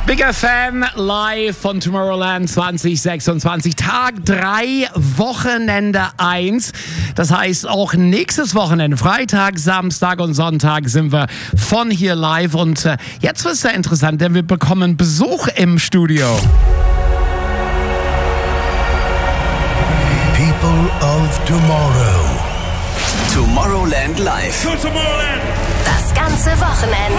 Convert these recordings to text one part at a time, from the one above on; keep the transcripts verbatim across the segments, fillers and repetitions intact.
Big F M live von Tomorrowland zwanzig sechsundzwanzig, Tag drei, Wochenende eins. Das heißt, auch nächstes Wochenende, Freitag, Samstag und Sonntag sind wir von hier live. Und äh, jetzt wird es sehr interessant, denn wir bekommen Besuch im Studio. People of Tomorrow. Tomorrowland Live. To Tomorrowland. Das ganze Wochenende.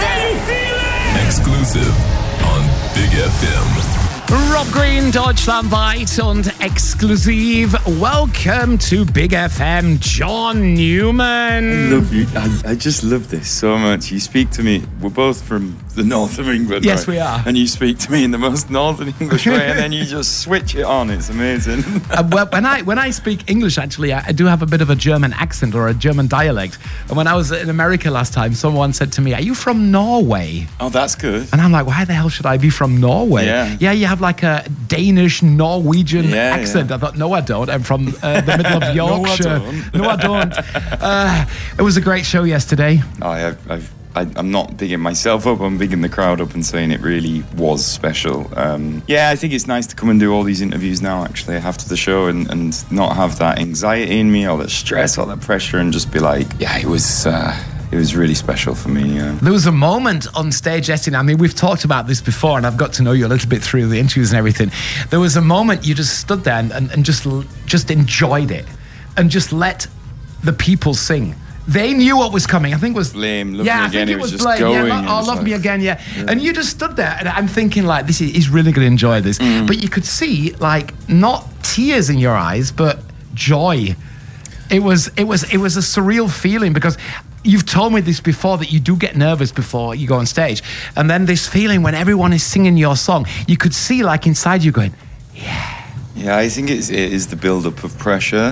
Exclusive on Big F M. Rob Green, deutschlandweit und exklusiv. Welcome to Big F M, John Newman. I love you. I, I just love this so much. You speak to me. We're both from the north of England. Yes, right? we are. And you speak to me in the most northern English way, and then you just switch it on. It's amazing. uh, well, when I when I speak English, actually, I, I do have a bit of a German accent or a German dialect. And when I was in America last time, someone said to me, "Are you from Norway?" Oh, that's good. And I'm like, "Why the hell should I be from Norway?" Yeah. Yeah, you have like a Danish Norwegian Yeah, accent. yeah. I thought, no, I don't. I'm from uh, the middle of Yorkshire. No, I don't. No, I don't. Uh, it was a great show yesterday. Oh, I, I've, I, I'm not bigging myself up. I'm bigging the crowd up and saying it really was special. Um, yeah, I think it's nice to come and do all these interviews now, actually, after the show, and, and not have that anxiety in me, all that stress, all that pressure, and just be like, yeah, it was... Uh, It was really special for me, yeah. There was a moment on stage yesterday. I mean, we've talked about this before, and I've got to know you a little bit through the interviews and everything. There was a moment you just stood there and, and, and just just enjoyed it, and just let the people sing. They knew what was coming. I think it was Blame, Love yeah, Me I think Again. it It was was just Blame. going. Yeah, and oh, it's Love like- Me Again. Yeah. Yeah. And you just stood there, and I'm thinking like, this is he's really going to enjoy this. Mm. But you could see like not tears in your eyes, but joy. It was it was it was a surreal feeling because you've told me this before, that you do get nervous before you go on stage, and then this feeling when everyone is singing your song, you could see like inside you going, yeah. Yeah, I think it's, it is the build-up of pressure,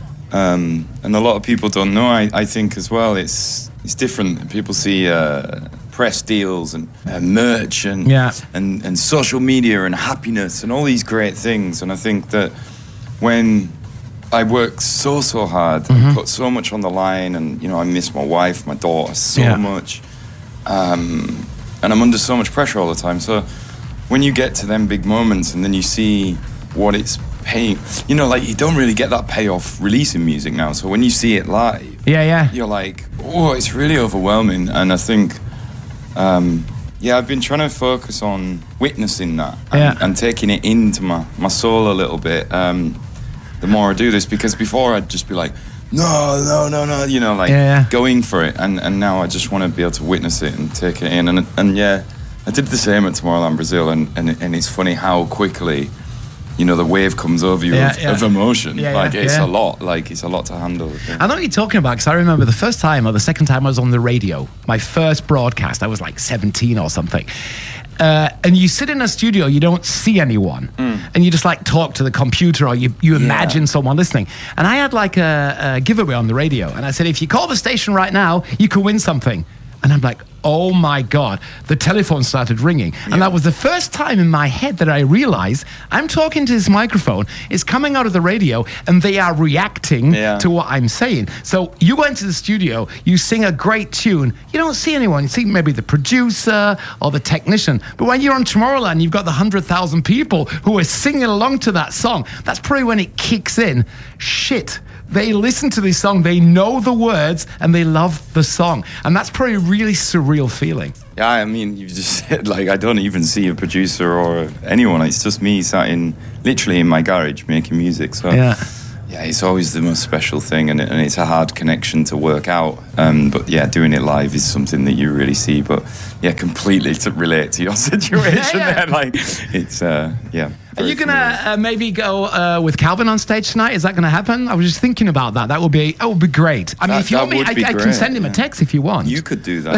um, and a lot of people don't know. I, I think as well, it's it's different. People see uh, press deals and uh, merch and, Yeah. and and social media and happiness and all these great things, and I think that when I work so, so hard Mm-hmm. and put so much on the line, and, you know, I miss my wife, my daughter so Yeah. much, um, and I'm under so much pressure all the time. So when you get to them big moments and then you see what it's paying, you know, like, you don't really get that payoff releasing music now. So when you see it live, Yeah, yeah. you're like, oh, it's really overwhelming. And I think, um, yeah, I've been trying to focus on witnessing that and, Yeah. and taking it into my, my soul a little bit. Um, the more I do this, because before I'd just be like, no, no, no, no, you know, like Yeah, yeah. going for it. And, and now I just want to be able to witness it and take it in. And, and yeah, I did the same at Tomorrowland Brazil. And, and, and it's funny how quickly, you know, the wave comes over you Yeah, of, yeah. of emotion. Yeah, like, yeah, it's yeah. a lot. Like, it's a lot to handle. I think. I know what you're talking about, because I remember the first time or the second time I was on the radio, my first broadcast, I was like seventeen or something. Uh, and you sit in a studio, you don't see anyone, Mm. and you just like talk to the computer, or you, you imagine someone listening. And I had like a, a giveaway on the radio, and I said, if you call the station right now, you could win something. And I'm like, oh my God, the telephone started ringing. And that was the first time in my head that I realized I'm talking to this microphone, it's coming out of the radio, and they are reacting Yeah. to what I'm saying. So you go into the studio, you sing a great tune, you don't see anyone. You see maybe the producer or the technician. But when you're on Tomorrowland, you've got the one hundred thousand people who are singing along to that song. That's probably when it kicks in. Shit. They listen to this song, they know the words, and they love the song. And that's probably a really surreal feeling. Yeah, I mean, you've just said, like, I don't even see a producer or anyone. It's just me sat in, literally in my garage making music. So, Yeah. yeah, it's always the most special thing, and, it, and it's a hard connection to work out. Um, but yeah, doing it live is something that you really see. But yeah, completely to relate to your situation Yeah, yeah. there. Like, it's, uh, yeah. Are you going to uh, maybe go uh, with Calvin on stage tonight? Is that going to happen? I was just thinking about that. That would be, that would be great. I mean, That- if you that want me, would I, be I can great, send him a yeah. text if you want. You could do that.